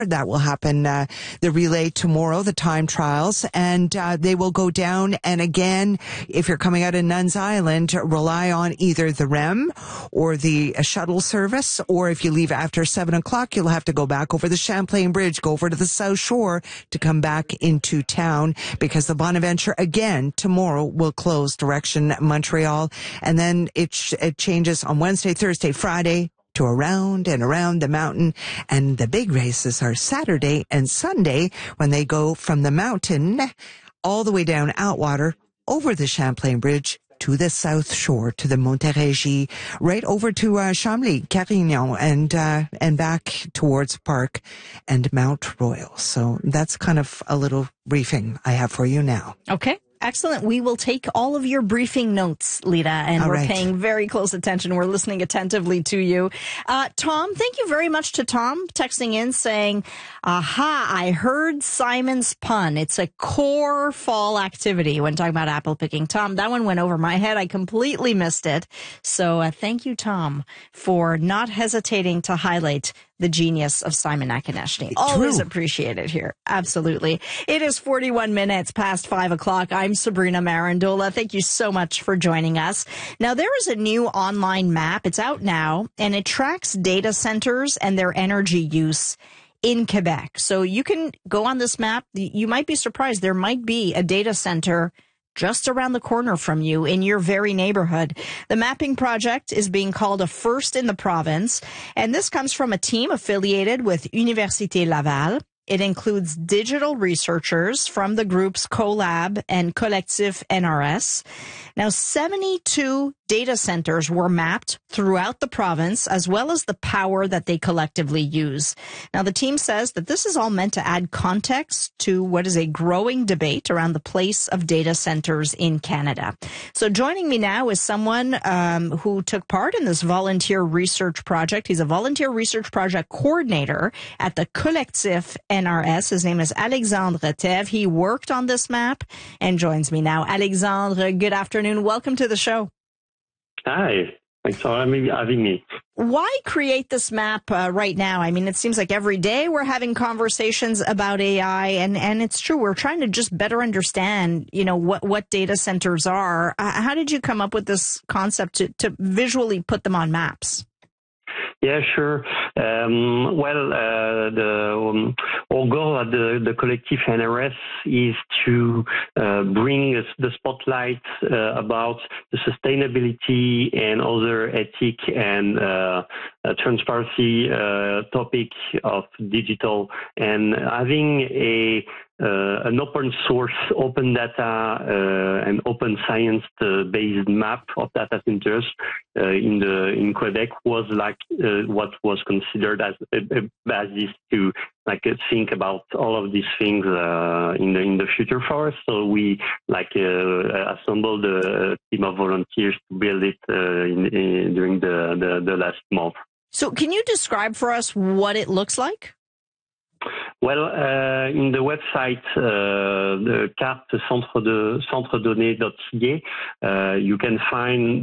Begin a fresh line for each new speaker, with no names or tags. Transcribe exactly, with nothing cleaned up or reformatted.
That will happen, uh, the relay tomorrow, the time trials, and uh, they will go down. And again, if you're coming out of Nuns Island, rely on either the R E M or the uh, shuttle service, or if you leave after seven o'clock, you'll have to go back over the Champlain Bridge, go over to the South Shore to come back into town, because the Bonaventure, again, tomorrow will close direction Montreal. And then it, ch- it changes on Wednesday, Thursday, Friday, to around and around the mountain. And the big races are Saturday and Sunday, when they go from the mountain all the way down Outwater, over the Champlain Bridge, to the South Shore, to the Montérégie, right over to uh, Chambly, Carignan, and uh, and back towards Park and Mount Royal. So that's kind of a little briefing I have for you now.
Okay. Excellent. We will take all of your briefing notes, Lita, and all we're right. paying very close attention. We're listening attentively to you. Uh, Tom, thank you very much to Tom texting in saying, aha, I heard Simon's pun. It's a core fall activity when talking about apple picking. Tom, that one went over my head. I completely missed it. So uh, thank you, Tom, for not hesitating to highlight the genius of Simon Akineshny. Always appreciated here. Absolutely. It is forty-one minutes past five o'clock. I'm Sabrina Marandola. Thank you so much for joining us. Now, there is a new online map. It's out now, and it tracks data centers and their energy use in Quebec. So you can go on this map. You might be surprised. There might be a data center just around the corner from you in your very neighborhood. The mapping project is being called a first in the province, and this comes from a team affiliated with Université Laval. It includes digital researchers from the groups Colab and Collectif N R S. Now, seventy-two data centers were mapped throughout the province, as well as the power that they collectively use. Now, the team says that this is all meant to add context to what is a growing debate around the place of data centers in Canada. So joining me now is someone um, who took part in this volunteer research project. He's a volunteer research project coordinator at the Collectif N R S. His name is Alexandre Thèves. He worked on this map and joins me now. Alexandre, good afternoon. Welcome to the show.
Hi. Thanks for having me.
Why create this map uh, right now? I mean, it seems like every day we're having conversations about A I, and, and it's true. We're trying to just better understand, you know, what, what data centers are. Uh, how did you come up with this concept to, to visually put them on maps?
Yeah, sure. Um, well, uh, the um, our goal at the, the Collectif N R S is to uh, bring us the spotlight uh, about the sustainability and other ethic and uh, uh, transparency uh, topic of digital, and having a Uh, an open source, open data, uh, and open science-based map of data centers uh, in the in Quebec was like uh, what was considered as a, a basis to like uh, think about all of these things uh, in the in the future for us. So we like uh, assembled a team of volunteers to build it uh, in, in, during the, the the last month.
So, can you describe for us what it looks like?
Well, uh, in the website, uh, the carte centre de centre données dot c a, uh, you can find